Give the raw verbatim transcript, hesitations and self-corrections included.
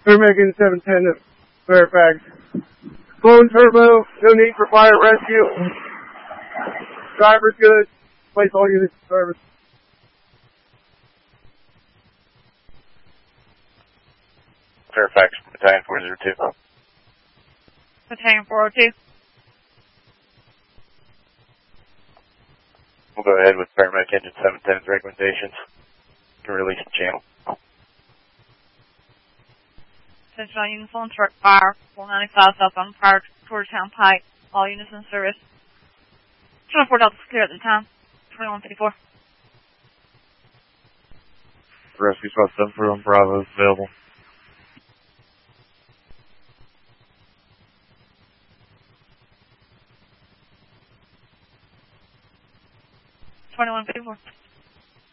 Fairmakin seven ten to Fairfax. Clone turbo, no need for fire rescue. Driver's good. Place all units in service. Fairfax, Battalion four oh two. Battalion four oh two. We'll go ahead with Paramedic Engine seven ten's recommendations. You can release the channel. Attention all units on truck fire. four ninety-five southbound Park towards Town Pike. All units in service. twenty-four Delta is clear at the time. twenty-one fifty-four. Rescue spot seven four one Bravo is available. twenty-one fifty-four.